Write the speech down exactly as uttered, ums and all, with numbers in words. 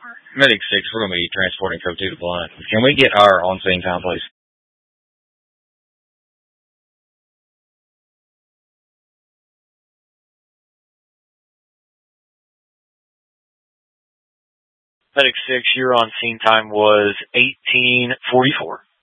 Medic six, we're going to be transporting code two to Blunt. Can we get our on-scene time, please? Medic six, your on-scene time was eighteen forty-four.